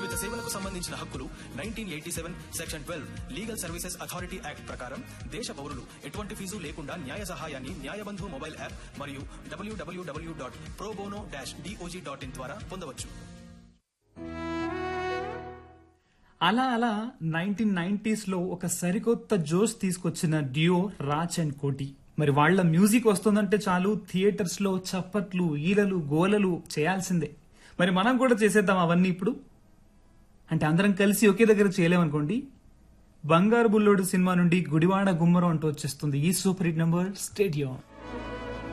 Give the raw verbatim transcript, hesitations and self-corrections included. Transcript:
మౌలిక సేవలకు సంబంధించిన హక్కులు nineteen eighty seven section twelve legal services authority act ప్రకారం దేశ పౌరులు ఎటువంటి ఫీజు లేకుండా న్యాయ సహాయాన్ని న్యాయబంధు మొబైల్ యాప్ మరియు డబ్ల్యూడబ్ల్యూడబ్ల్యూ dot pro bono dash DOJ dot in ద్వారా పొందవచ్చు. అలా అలా నైన్టీన్ నైన్టీస్ లో ఒక సరికొత్త జోష్ తీసుకొచ్చిన డ్యూ రాజ్ అండ్ కోటి. మరి వాళ్ల మ్యూజిక్ వస్తుందంటే చాలు థియేటర్స్ లో చప్పట్లు, ఈలలు, గోలలు చేయాల్సిందే. మరి మనం కూడా చేసేద్దాం అవన్నీ ఇప్పుడు. అంటే అందరం కలిసి ఒకే దగ్గర చేయలేమనుకోండి. బంగారు బుల్లోడు సినిమా నుండి గుడివాడ గుమ్మరం అంటూ వచ్చేస్తుంది ఈ సూపర్ హిట్ నెంబర్. స్టేడియం.